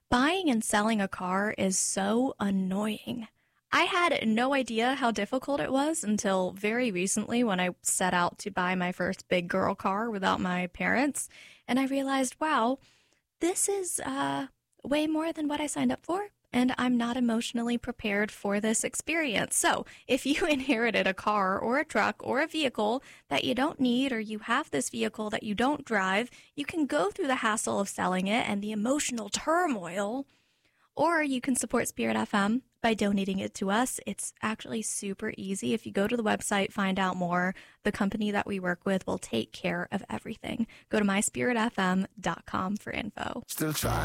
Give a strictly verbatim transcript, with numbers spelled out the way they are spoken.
Buying and selling a car is so annoying. I had no idea how difficult it was until very recently when I set out to buy my first big girl car without my parents. And I realized, wow, this is uh, way more than what I signed up for. And I'm not emotionally prepared for this experience. So if you inherited a car or a truck or a vehicle that you don't need, or you have this vehicle that you don't drive, you can go through the hassle of selling it and the emotional turmoil, or you can support Spirit F M by donating it to us. It's actually super easy. If you go to the website, find out more, the company that we work with will take care of everything. Go to my spirit f m dot com for info. Still trying.